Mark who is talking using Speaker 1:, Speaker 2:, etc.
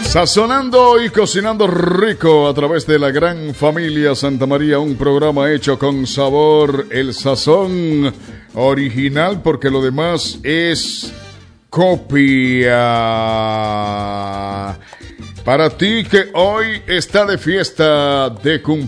Speaker 1: Sazonando y cocinando rico a través de la gran familia Santa María, un programa hecho con sabor, el sazón original, porque lo demás es copia. Para ti que hoy está de fiesta de cumpleaños.